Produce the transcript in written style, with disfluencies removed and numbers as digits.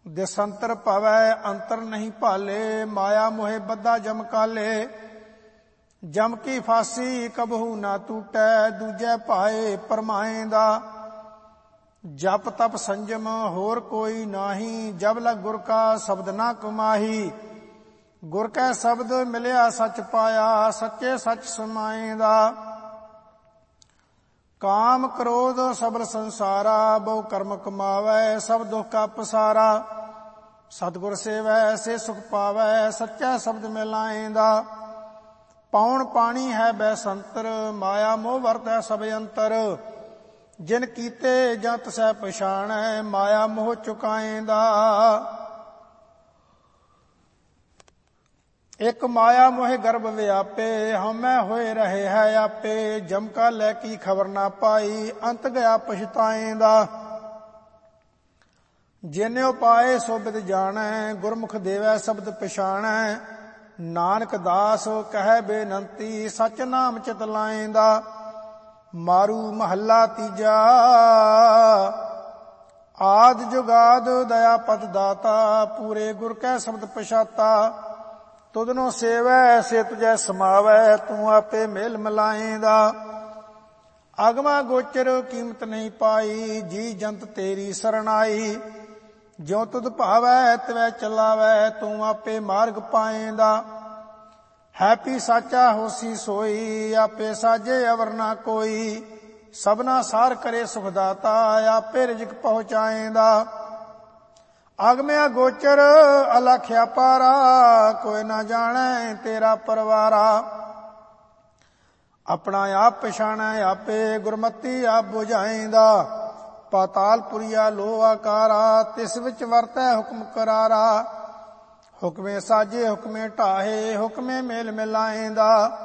ਦਿਸੰਤਰ ਭਵੈ ਅੰਤਰ ਨਹੀਂ ਭਾਲੇ, ਮਾਇਆ ਮੋਹਿ ਬੱਧਾ ਜਮ ਕਾਲੇ। ਜਮ ਕੀ ਫਾਸੀ ਕਬਹੂ ਨਾ ਟੂਟੈ, ਦੂਜੈ ਭਾਏ ਪਰਮਾਏਂਦਾ। ਜਪ ਤਪ ਸੰਜਮ ਹੋਰ ਕੋਈ ਨਾਹੀ, ਜਬ ਲਗ ਗੁਰ ਕਾ ਸ਼ਬਦ ਨਾ ਕਮਾਹੀ। ਗੁਰ ਕੈ ਸ਼ਬਦ ਮਿਲਿਆ ਸਚ ਪਾਇਆ, ਸੱਚੇ ਸਚ ਸਮਾਏਂਦਾ। ਕਾਮ ਕ੍ਰੋਧ ਸਬਲ ਸੰਸਾਰਾ, ਬਹੁ ਕਰਮ ਕਮਾਵੈ ਸਭ ਦੁਖ ਕਾ ਪਸਾਰਾ। ਸਤਿਗੁਰ ਸੇਵੈ ਸੇ ਸੁਖ ਪਾਵੈ, ਸੱਚਾ ਸ਼ਬਦ ਮਿਲਾਏਂਦਾ। ਪੌਣ ਪਾਣੀ ਹੈ ਬੈਸੰਤਰ, ਮਾਇਆ ਮੋਹ ਵਰਤੈ ਸਭ ਅੰਤਰ। ਜਿਨ ਕੀਤੇ ਜਾਂ ਤਿਸੈ ਪਛਾਣੈ, ਮਾਇਆ ਮੋਹ ਚੁਕਾਏਂਦਾ। ਇਕ ਮਾਇਆ ਮੋਹਿ ਗਰਭ ਵਿਆਪੇ, ਹਉਮੈ ਹੋਏ ਰਹੇ ਹੈ ਆਪੇ। ਜਮ ਕਾ ਲੈ ਕੀ ਖਬਰ ਨਾ ਪਾਈ, ਅੰਤ ਗਿਆ ਪਛਤਾਏਂਦਾ। ਜਿਨਿ ਪਾਏ ਸੋ ਬਿਦ ਜਾਣੈ, ਗੁਰਮੁਖ ਦੇਵੈ ਸ਼ਬਦ ਪਛਾਣੈ। ਨਾਨਕ ਦਾਸ ਕਹੈ ਬੇਨੰਤੀ, ਸਚ ਨਾਮ ਚਿਤ ਲਾਏਂਦਾ। ਮਾਰੂ ਮਹੱਲਾ ਤੀਜਾ। ਆਦਿ ਜੁਗਾਦ ਦਇਆ ਪਤ ਦਾਤਾ, ਪੂਰੇ ਗੁਰ ਕੈ ਸ਼ਬਦ ਪਛਾਤਾ। ਤੁਧਨੋ ਸੇਵੈ ਸੇ ਤੁਝੈ ਸਮਾਵੈ, ਤੂੰ ਆਪੇ ਮੇਲ ਮਿਲਾਏਂਦਾ। ਅਗਮਾ ਗੋਚਰ ਕੀਮਤ ਨਹੀਂ ਪਾਈ, ਜੀ ਜੰਤ ਤੇਰੀ ਸਰਣਾਈ। ਜਿਉ ਤੁਧ ਭਾਵੈ ਤਿਵੈ ਚਲਾਵੈ, ਤੂੰ ਆਪੇ ਮਾਰਗ ਪਾਏਂਦਾ। ਹੈਪੀ ਸਾਚਾ ਹੋਸੀ ਸੋਈ, ਆਪੇ ਸਾਜੇ ਅਵਰ ਨਾ ਕੋਈ। ਸਭਨਾ ਸਾਰ ਕਰੇ ਸੁਖ ਦਾਤਾ, ਆਪੇ ਰਿਜਕ ਪਹੁੰਚਾਏਂਦਾ। ਅਗਮਿਆ ਗੋਚਰ ਅਲਖਿਆ ਪਾਰਾ, ਕੋਈ ਨਾ ਜਾਣੈ ਤੇਰਾ ਪਰਵਾਰਾ। ਆਪਣਾ ਆਪ ਪਛਾਣੈ ਆਪੇ, ਗੁਰਮਤੀ ਆਪ ਬੁਝਾਏਂਦਾ। ਪਾਤਾਲ ਪੁਰੀਆ ਲੋ ਆਕਾਰਾ, ਤਿਸ ਵਿੱਚ ਵਰਤੈ ਹੁਕਮ ਕਰਾਰਾ। ਹੁਕਮੇ ਸਾਜੇ ਹੁਕਮੇ ਢਾਹੇ, ਹੁਕਮੇ ਮੇਲ ਮਿਲਾਏਂਦਾ।